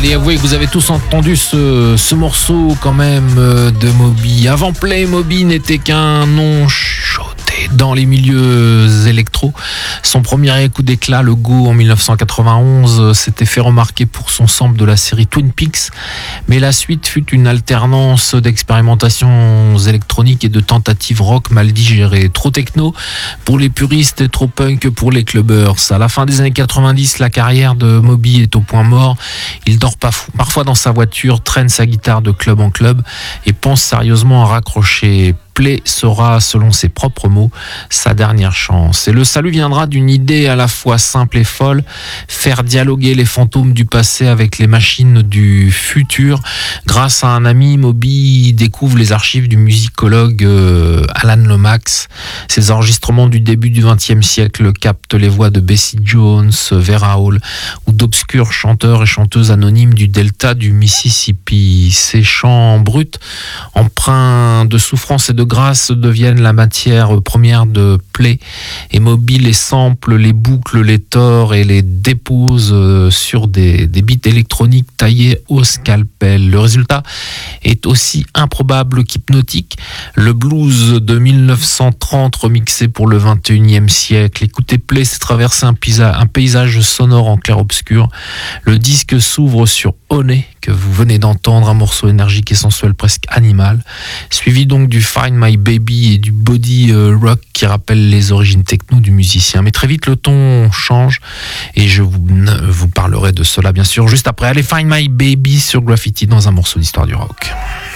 Allez, avouez que vous avez tous entendu ce morceau quand même de Moby. Avant Play, Moby n'était qu'un nom chaudé dans les milieux électro. Son premier coup d'éclat, le Go, en 1991, s'était fait remarquer pour son sample de la série Twin Peaks. Mais la suite fut une alternance d'expérimentations électroniques et de tentatives rock mal digérées. Trop techno pour les puristes et trop punk pour les clubbers. À la fin des années 90, la carrière de Moby est au point mort. Il dort parfois dans sa voiture, traîne sa guitare de club en club et pense sérieusement à raccrocher. Play sera, selon ses propres mots, sa dernière chance. Et le salut viendra d'une idée à la fois simple et folle, faire dialoguer les fantômes du passé avec les machines du futur. Grâce à un ami, Moby découvre les archives du musicologue Alan Lomax. Ces enregistrements du début du XXe siècle captent les voix de Bessie Jones, Vera Hall ou d'obscurs chanteurs et chanteuses anonymes du delta du Mississippi. Ces chants bruts, empreints de souffrance et de grâce, deviennent la matière première de Play, et Moby les sample, les boucle, les tord et les dépose sur des beats électroniques taillés au scalpel. Le résultat est aussi improbable qu'hypnotique. Le blues de 1930 remixé pour le 21e siècle. Écoutez Play, c'est traverser un paysage sonore en clair-obscur. Le disque s'ouvre sur Honey, que vous venez d'entendre, un morceau énergique et sensuel presque animal, suivi donc du Find My Baby et du body rock qui rappelle les origines techno du musicien. Mais très vite le ton change et je vous parlerai de cela bien sûr juste après. Allez, Find My Baby sur Graffiti dans un morceau d'histoire du rock.